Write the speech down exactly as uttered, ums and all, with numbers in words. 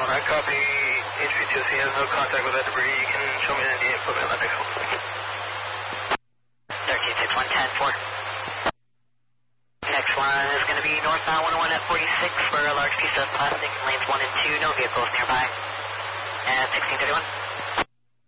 I copy. H P two C has no contact with that debris. You can show me the input on that next one. thirteen six one ten four. Next one is going to be northbound one oh one at forty-six for a large piece of plastic, lanes one and two, no vehicles nearby. And sixteen thirty-one.